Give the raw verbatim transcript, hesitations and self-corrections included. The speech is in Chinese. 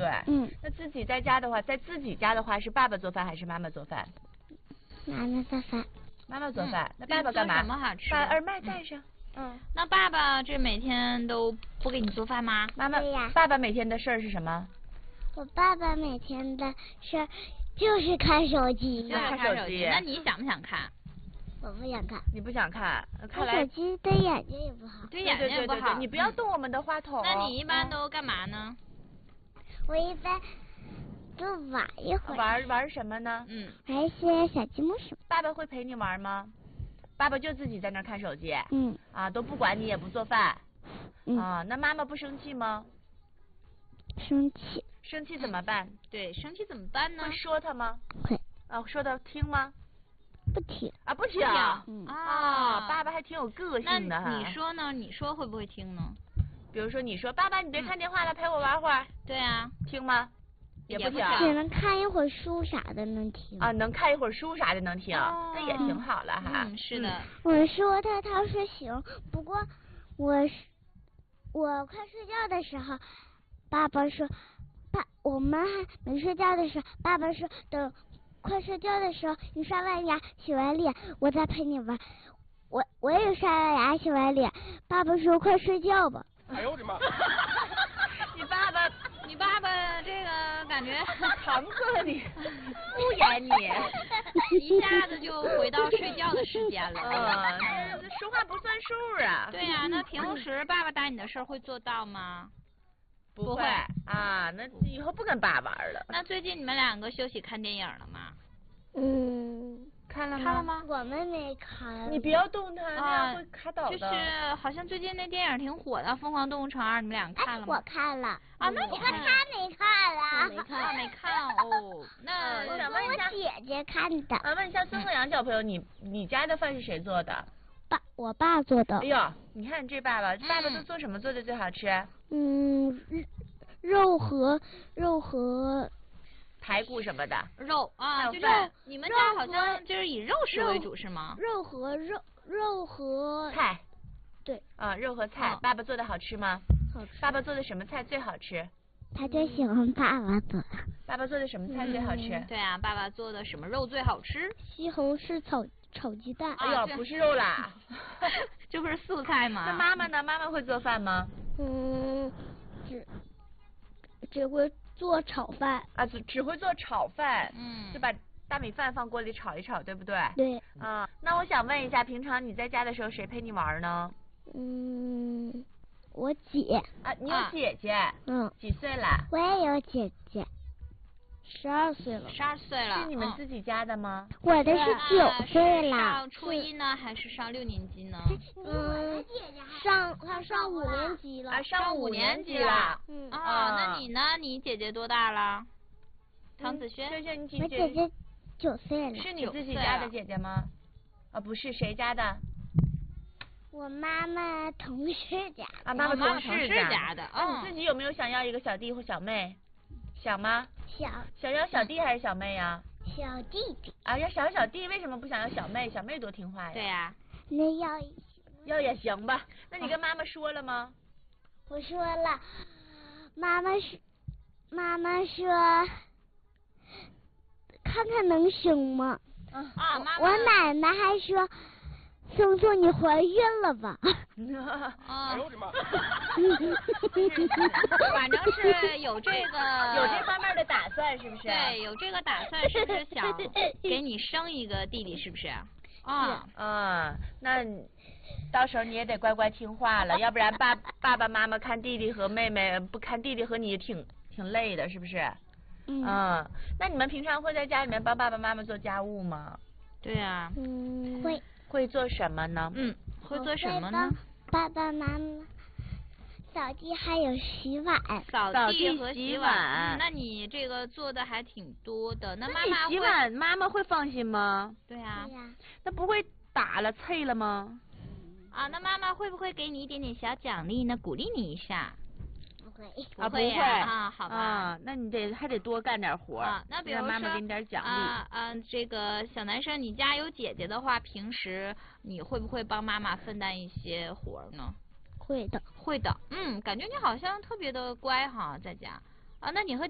对？ 嗯。 那自己在家的话，在自己家的话，是爸爸做饭还是妈妈做饭？ 妈妈做饭。 妈妈做饭， 嗯、 那爸爸干嘛？ 什么好吃？ 把耳麦戴上。嗯。 嗯那爸爸这每天都不给你做饭吗？ 妈妈。对呀。爸爸每天的事儿是什么？ 我爸爸每天的事儿就是看手机。 就是看手机。那你想不想看？ 我不想看。 你不想看？看来手机对眼睛也不好。 对眼睛也不好。 你不要动我们的话筒。 那你一般都干嘛呢？ 我一般就玩一会儿。 玩玩什么呢？ 嗯。 玩一些小积木什么。 爸爸会陪你玩吗？爸爸就自己在那看手机。 嗯。 啊，都不管你，也不做饭。 嗯。 啊，那妈妈不生气吗？ 生气。 生气怎么办？ 对，生气怎么办呢？ 会说他吗？ 会。 啊，说他听吗？ 不听。 啊，不听。 嗯。 啊，爸爸还挺有个性的哈。 那你说呢？你说会不会听呢？ 比如说你说爸爸，你别看电话了，陪我玩会儿。 对啊。 听吗？也不听。 只能看一会儿书啥的能听。 啊，能看一会儿书啥的能听，那也挺好了哈。 嗯，是的。 我说他，他说行。不过我是我快睡觉的时候，爸爸说爸，我们还没睡觉的时候，爸爸说等快睡觉的时候，你刷完牙洗完脸，我再陪你玩。我我也刷完牙洗完脸，爸爸说快睡觉吧。 哎呦我的妈！ 你爸爸， 你爸爸这个感觉搪塞了你，敷衍你， 一下子就回到睡觉的时间了。 嗯，说话不算数啊。 对呀、啊，那平时爸爸答你的事儿会做到吗？ 不会啊，那以后不跟爸玩了。 那最近你们两个休息看电影了吗？ 嗯， 看了吗？ 看了吗？ 我们没看。 你不要动它，那样会卡倒的。 就是好像最近那电影挺火的，《疯狂动物城二》，你们俩看了吗？ 我看了。 啊，那你看他没看了？ 没看，没看哦。那我想问一下， 姐姐看的。 啊，问一下孙鹤阳小朋友，你你家的饭是谁做的？ 爸，我爸做的。 哎呦，你看这爸爸，爸爸都做什么做的最好吃？ 嗯，肉和肉和。 排骨什么的， 肉啊，就是你们家好像就是以肉食为主是吗？ 肉和肉肉和菜， 对， 啊，肉和菜，爸爸做的好吃吗？ 好吃。 爸爸做的什么菜最好吃？ 他就喜欢爸爸做。 爸爸做的什么菜最好吃？ 对啊，爸爸做的什么肉最好吃？ 西红柿炒炒鸡蛋。 哎呦，不是肉啦， 这不是素菜吗？ 那妈妈呢？妈妈会做饭吗？ 嗯，只只会做炒饭啊，只只会做炒饭， 嗯， 就把大米饭放锅里炒一炒，对不对？ 对。 啊，那我想问一下，平常你在家的时候谁陪你玩呢？ 嗯，我姐。 啊，你有姐姐？ 嗯。 几岁了？ 我也有姐姐，十二岁了。 十二岁了。 是你们自己家的吗？ 我的是九岁了。 上初一呢，还是上六年级呢？ 嗯，上她上五年级了。 啊，上五年级了。 嗯。 啊，那你呢？你姐姐多大了？唐子轩。 轩轩，你姐我姐姐九岁了。 是你自己家的姐姐吗？啊，不是，谁家的？ 我妈妈同事家的。 啊，妈妈同事家的。 啊，你自己有没有想要一个小弟或小妹？想吗？ 想。 想要小弟还是小妹呀？ 小弟弟。 啊，要想要小弟，为什么不想要小妹？小妹多听话呀。 对呀。 那要要也行吧。那你跟妈妈说了吗？ 我说了，妈妈说，妈妈说，看看能行吗？ 啊，妈妈。 我奶奶还说，松松你怀孕了吧？ 啊！ 哎呦我的妈！ 反正是有这个有这方面的打算，是不是？ 对，有这个打算，是不是想给你生一个弟弟，是不是？啊， 嗯，那到时候你也得乖乖听话了，要不然爸爸爸妈妈看弟弟和妹妹，不看弟弟和你挺挺累的，是不是？ 嗯。 嗯，那你们平常会在家里面帮爸爸妈妈做家务吗？ 对呀。 嗯，会。 会做什么呢？ 嗯，会做什么呢？ 爸爸妈妈扫地还有洗碗。 扫地和洗碗。 嗯，那你这个做的还挺多的。那妈妈洗碗，妈妈会放心吗？ 对呀。 对呀。 那不会打了啐了吗？ 啊，那妈妈会不会给你一点点小奖励呢？鼓励你一下？ 不会。 啊，不会啊，好吧。 啊，那你得还得多干点活啊。那比如说， 让妈妈给你点奖励。 啊啊，这个小男生，你家有姐姐的话，平时你会不会帮妈妈分担一些活呢？ 会的。 会的，嗯，感觉你好像特别的乖哈，在家。啊，那你和